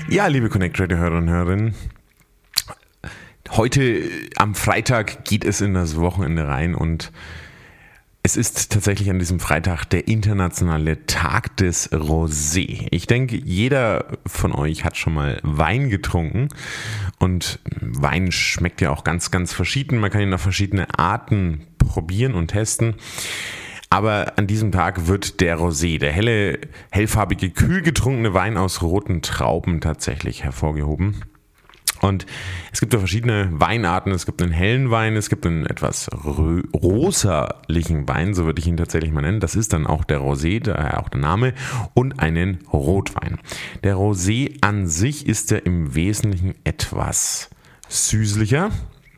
Ja, liebe Connect Radio Hörer und Hörerinnen, heute am Freitag geht es in das Wochenende rein und es ist tatsächlich an diesem Freitag der internationale Tag des Rosé. Ich denke, jeder von euch hat schon mal Wein getrunken und Wein schmeckt ja auch ganz, ganz verschieden. Man kann ihn auf verschiedene Arten probieren und testen. Aber an diesem Tag wird der Rosé, der helle, hellfarbige, kühl getrunkene Wein aus roten Trauben tatsächlich hervorgehoben. Und es gibt ja verschiedene Weinarten. Es gibt einen hellen Wein, es gibt einen etwas rosalen Wein, so würde ich ihn tatsächlich mal nennen. Das ist dann auch der Rosé, daher auch der Name, und einen Rotwein. Der Rosé an sich ist ja im Wesentlichen etwas süßlicher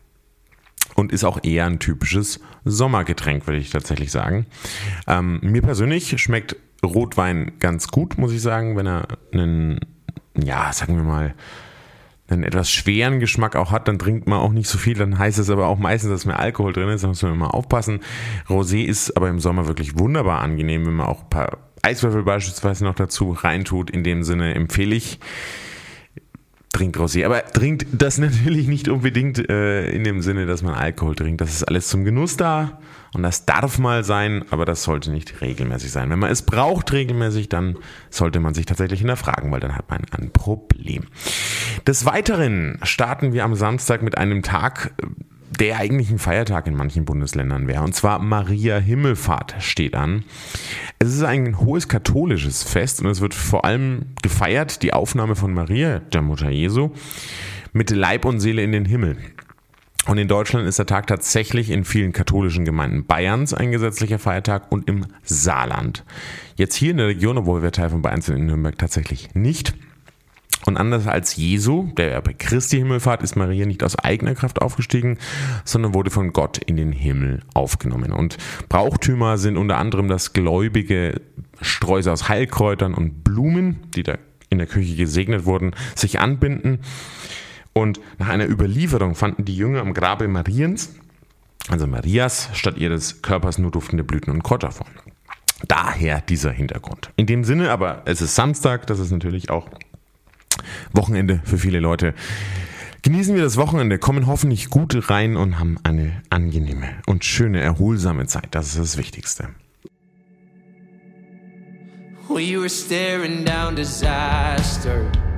und ist auch eher ein typisches Sommergetränk, würde ich tatsächlich sagen. Mir persönlich schmeckt Rotwein ganz gut, muss ich sagen, wenn er einen, ja, sagen wir mal, einen etwas schweren Geschmack auch hat, dann trinkt man auch nicht so viel, dann heißt es aber auch meistens, dass mehr Alkohol drin ist, da muss man immer aufpassen. Rosé ist aber im Sommer wirklich wunderbar angenehm, wenn man auch ein paar Eiswürfel beispielsweise noch dazu reintut. In dem Sinne empfehle ich, trinkt Rosé, aber trinkt das natürlich nicht unbedingt in dem Sinne, dass man Alkohol trinkt. Das ist alles zum Genuss da und das darf mal sein, aber das sollte nicht regelmäßig sein. Wenn man es braucht regelmäßig, dann sollte man sich tatsächlich hinterfragen, weil dann hat man ein Problem. Des Weiteren starten wir am Samstag mit einem Tag, der eigentlich ein Feiertag in manchen Bundesländern wäre. Und zwar Maria Himmelfahrt steht an. Es ist ein hohes katholisches Fest und es wird vor allem gefeiert, die Aufnahme von Maria, der Mutter Jesu, mit Leib und Seele in den Himmel. Und in Deutschland ist der Tag tatsächlich in vielen katholischen Gemeinden Bayerns ein gesetzlicher Feiertag und im Saarland. Jetzt hier in der Region, obwohl wir Teil von Bayern sind, in Nürnberg tatsächlich nicht. Und anders als Jesu, der bei Christi Himmelfahrt, ist Maria nicht aus eigener Kraft aufgestiegen, sondern wurde von Gott in den Himmel aufgenommen. Und Brauchtümer sind unter anderem das gläubige Sträuße aus Heilkräutern und Blumen, die da in der Küche gesegnet wurden, sich anbinden. Und nach einer Überlieferung fanden die Jünger am Grabe Mariens, also Marias, statt ihres Körpers nur duftende Blüten und Kräuter vor. Daher dieser Hintergrund. In dem Sinne, aber es ist Samstag, das ist natürlich auch Wochenende für viele Leute. Genießen wir das Wochenende, kommen hoffentlich gut rein und haben eine angenehme und schöne, erholsame Zeit. Das ist das Wichtigste. We were staring down disaster.